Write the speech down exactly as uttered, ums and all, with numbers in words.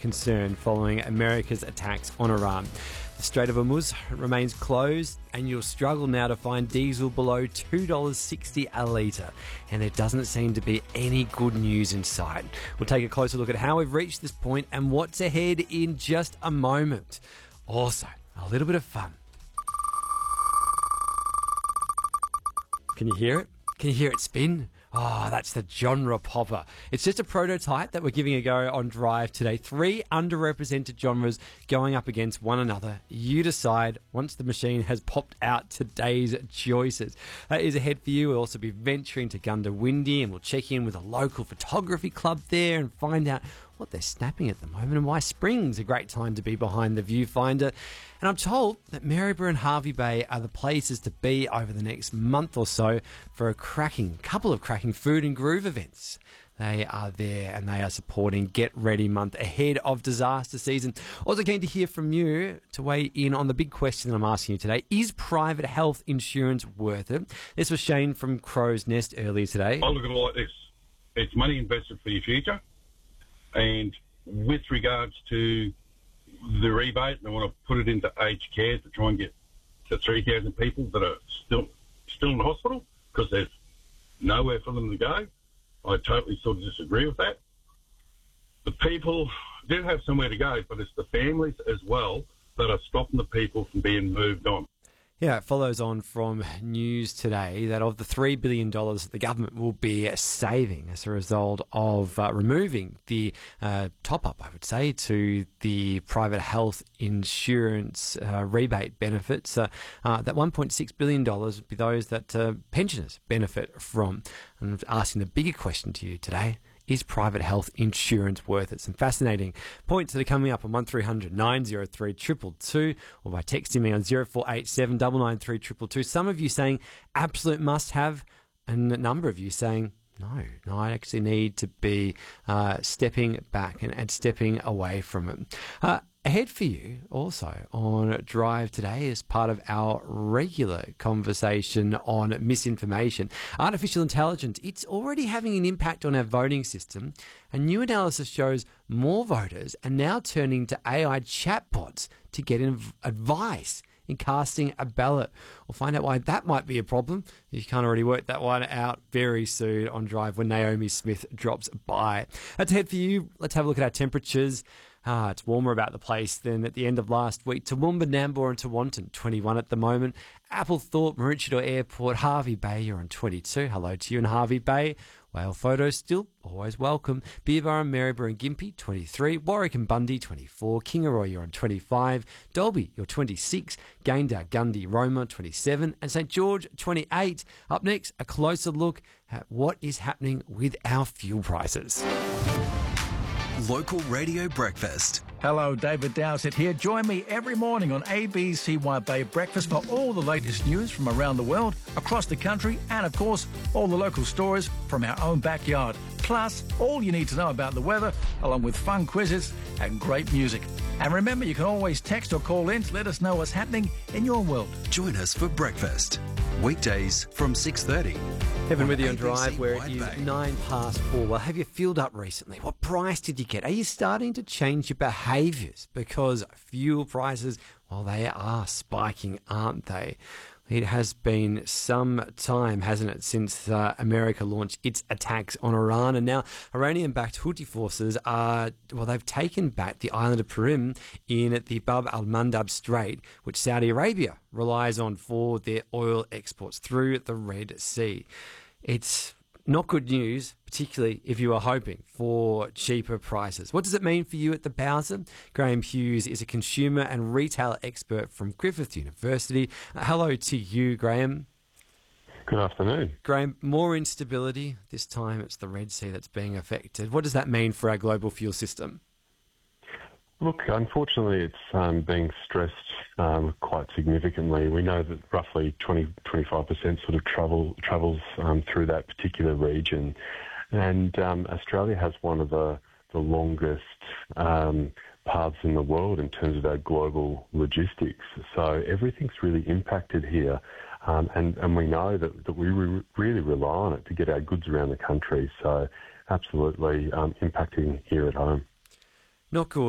concern following America's attacks on Iran. The Strait of Hormuz remains closed, and you'll struggle now to find diesel below two dollars sixty a litre. And there doesn't seem to be any good news in sight. We'll take a closer look at how we've reached this point and what's ahead in just a moment. Also, a little bit of fun. Can you hear it? Can you hear it spin? Oh, that's the genre popper. It's just a prototype that we're giving a go on Drive today. Three underrepresented genres going up against one another. You decide once the machine has popped out today's choices. That is ahead for you. We'll also be venturing to Goondiwindi, and we'll check in with a local photography club there and find out what they're snapping at the moment and why spring's a great time to be behind the viewfinder. And I'm told that Maryborough and Hervey Bay are the places to be over the next month or so for a cracking, couple of cracking food and groove events. They are there and they are supporting Get Ready Month ahead of disaster season. Also keen to hear from you to weigh in on the big question that I'm asking you today. Is private health insurance worth it? This was Shane from Crow's Nest earlier today. I look at it like this. It's money invested for your future. And with regards to the rebate, they want to put it into aged care to try and get the three thousand people that are still still in the hospital because there's nowhere for them to go. I totally sort of disagree with that. The people do have somewhere to go, but it's the families as well that are stopping the people from being moved on. Yeah, it follows on from news today that of the three billion dollars that the government will be saving as a result of uh, removing the uh, top-up, I would say, to the private health insurance uh, rebate benefits, uh, uh, that one point six billion dollars would be those that uh, pensioners benefit from. And I'm asking the bigger question to you today. Is private health insurance worth it? Some fascinating points that are coming up on one three hundred nine oh three two two two or by texting me on zero four eight seven nine nine three two two two. Some of you saying absolute must have, and a number of you saying no, no, I actually need to be uh, stepping back and, and stepping away from it. Uh, Ahead for you also on Drive today as part of our regular conversation on misinformation. Artificial intelligence, it's already having an impact on our voting system. A new analysis shows more voters are now turning to A I chatbots to get advice in casting a ballot. We'll find out why that might be a problem. You can't already work that one out very soon on Drive when Naomi Smith drops by. That's ahead for you. Let's have a look at our temperatures. Ah, it's warmer about the place than at the end of last week. Toowoomba, Nambour and Tewantin, twenty-one at the moment. Applethorpe, Maroochydore Airport, Hervey Bay, you're on twenty-two. Hello to you in Hervey Bay. Whale photos still always welcome. Beerburra, Maryborough and Gympie, twenty-three. Warwick and Bundy, twenty-four. Kingaroy, you're on twenty-five. Dalby, you're twenty-six. Gayndah, Gundy, Roma, twenty-seven. And St George, twenty-eight. Up next, a closer look at what is happening with our fuel prices. Local Radio Breakfast. Hello, David Dowsett here. Join me every morning on A B C Y Bay Breakfast for all the latest news from around the world, across the country, and of course, all the local stories from our own backyard. Plus, all you need to know about the weather, along with fun quizzes and great music. And remember, you can always text or call in to let us know what's happening in your world. Join us for breakfast. Weekdays from six thirty. Heaven with you on Drive, where it is nine past four. Well, have you filled up recently? What price did you get? Are you starting to change your behaviours? Because fuel prices, well, they are spiking, aren't they? It has been some time, hasn't it, since uh, America launched its attacks on Iran. And now Iranian-backed Houthi forces are, well, they've taken back the island of Purim in the Bab al-Mandab Strait, which Saudi Arabia relies on for their oil exports through the Red Sea. It's not good news, particularly if you are hoping for cheaper prices. What does it mean for you at the Bowser? Graham Hughes is a consumer and retail expert from Griffith University. Uh, hello to you, Graham. Good afternoon. Graham, more instability. This time it's the Red Sea that's being affected. What does that mean for our global fuel system? Look, unfortunately, it's um, being stressed um, quite significantly. We know that roughly twenty, twenty-five percent sort of travel travels um, through that particular region. And um, Australia has one of the, the longest um, paths in the world in terms of our global logistics. So everything's really impacted here. Um, and, and we know that, that we re- really rely on it to get our goods around the country. So absolutely um, impacting here at home. Not good.